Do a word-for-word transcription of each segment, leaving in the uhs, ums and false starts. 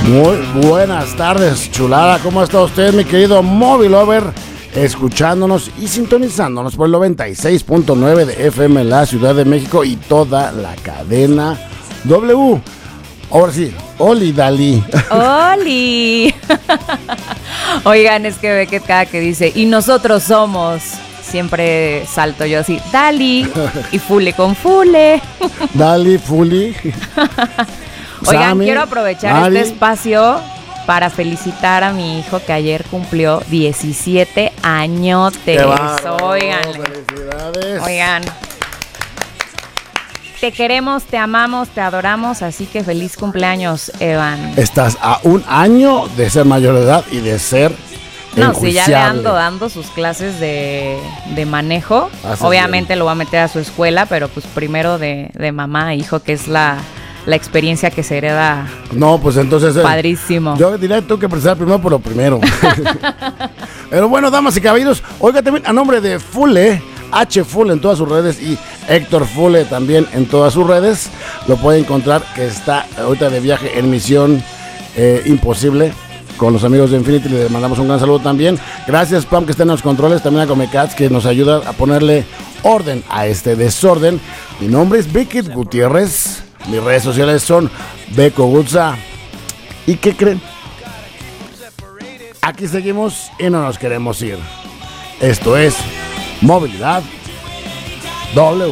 Muy buenas tardes, chulada. ¿Cómo está usted, mi querido Móvil Lover? Escuchándonos y sintonizándonos por el noventa y seis punto nueve de F M en la Ciudad de México y toda la cadena W. Ahora sí, Oli Dalí. Oli. Oigan, es que ve que cada que dice, y nosotros somos, siempre salto yo así, Dalí y Fule con Fule. Dalí, Fuli. Oigan, Sammy, quiero aprovechar Mari. este espacio para felicitar a mi hijo que ayer cumplió diecisiete añotes. ¡Qué bárbaro! Oigan, ¡Felicidades! oigan. Te queremos, te amamos, te adoramos, así que feliz cumpleaños, Evan. Estás a un año de ser mayor de edad y de ser No, si ya le enjuiciable. ando dando sus clases de, de manejo, Haces obviamente bien. lo va a meter a su escuela, pero pues primero de, de mamá a hijo, que es la, la experiencia que se hereda No, pues entonces... eh, padrísimo. Yo diría tú que empezar primero por lo primero. Pero bueno, damas y caballeros, oiga también a nombre de Fule, H Fule en todas sus redes y Héctor Fule también en todas sus redes, lo puede encontrar que está ahorita de viaje en Misión eh, Imposible con los amigos de Infinity. Le mandamos un gran saludo también. Gracias, Pam, que está en los controles, también a Comecats, que nos ayuda a ponerle orden a este desorden. Mi nombre es Vicky Gutiérrez, mis redes sociales son Beco Gutza. ¿Y qué creen? Aquí seguimos y no nos queremos ir. Esto es Movilidad W.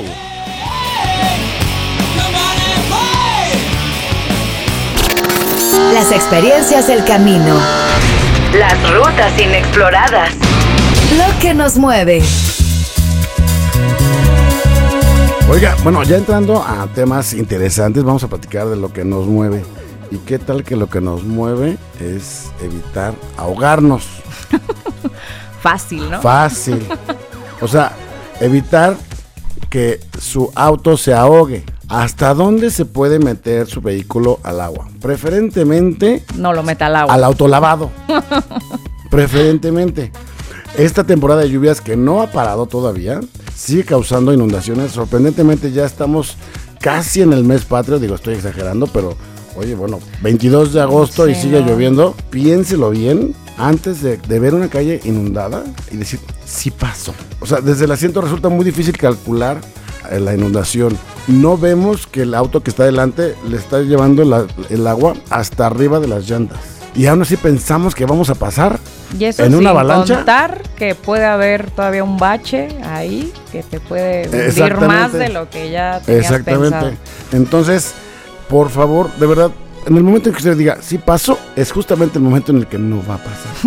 Las experiencias del camino. Las rutas inexploradas. Lo que nos mueve. Oiga, bueno, ya entrando a temas interesantes, vamos a platicar de lo que nos mueve. ¿Y qué tal que lo que nos mueve es evitar ahogarnos? Fácil, ¿no? Fácil. O sea, evitar que su auto se ahogue. ¿Hasta dónde se puede meter su vehículo al agua? Preferentemente No lo meta al agua. al autolavado. Preferentemente. Esta temporada de lluvias que no ha parado todavía sigue causando inundaciones. Sorprendentemente ya estamos casi en el mes patrio. Digo, estoy exagerando, pero oye, bueno, veintidós de agosto y Sí, sigue no. lloviendo. Piénselo bien antes de, de ver una calle inundada y decir, sí pasó. O sea, desde el asiento resulta muy difícil calcular eh, la inundación. No vemos que el auto que está delante le está llevando la- el agua hasta arriba de las llantas. Y aún así pensamos que vamos a pasar Y eso en sin una avalancha. contar que puede haber todavía un bache ahí que te puede hundir Exactamente. más de lo que ya tenías Exactamente. pensado. Entonces, por favor, de verdad, en el momento en que usted diga, sí pasó, es justamente el momento en el que no va a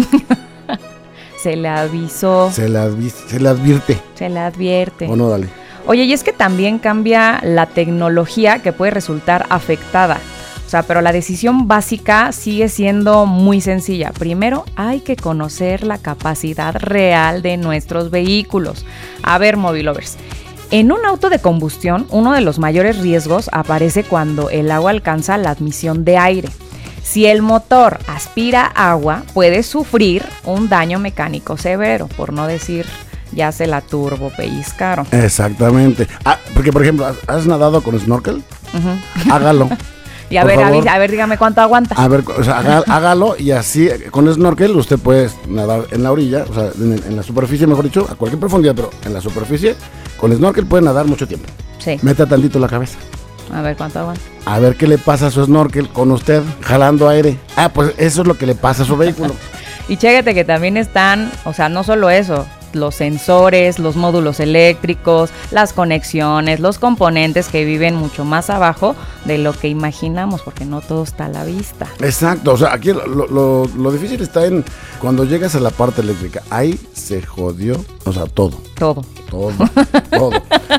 pasar. Se le avisó, Se le, advi- se le advierte. se le advierte. ¿O no, Dale? Oye, y es que también cambia la tecnología que puede resultar afectada. O sea, pero la decisión básica sigue siendo muy sencilla. Primero, hay que conocer la capacidad real de nuestros vehículos. A ver, Movilovers, en un auto de combustión, uno de los mayores riesgos aparece cuando el agua alcanza la admisión de aire. Si el motor aspira agua, puede sufrir un daño mecánico severo, por no decir ya se la turbo pellizcaron. Exactamente. Ah, porque, por ejemplo, ¿has, has nadado con snorkel? Ujú. Hágalo. Y a Por ver, favor. avi- a ver, dígame cuánto aguanta. A ver, o sea, haga- hágalo y así, con snorkel usted puede nadar en la orilla, o sea, en, en la superficie, mejor dicho, a cualquier profundidad, pero en la superficie, con snorkel puede nadar mucho tiempo. Sí. Meta tantito la cabeza. A ver, cuánto aguanta. A ver qué le pasa a su snorkel con usted, jalando aire. Ah, pues eso es lo que le pasa a su vehículo. Y chéquete que también están, o sea, no solo eso, los sensores, los módulos eléctricos, las conexiones, los componentes que viven mucho más abajo de lo que imaginamos, porque no todo está a la vista. Exacto, o sea, aquí lo, lo, lo difícil está en cuando llegas a la parte eléctrica. Ahí se jodió, o sea, todo, Todo. todo, todo,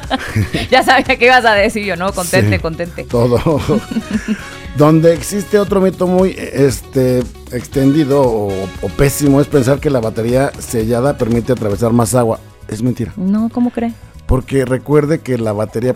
Ya sabía que ibas a decir yo, ¿no? Contente, Sí. contente. todo. Donde existe otro mito muy este extendido o, o pésimo es pensar que la batería sellada permite atravesar más agua. Es mentira, No, ¿cómo cree? porque recuerde que la batería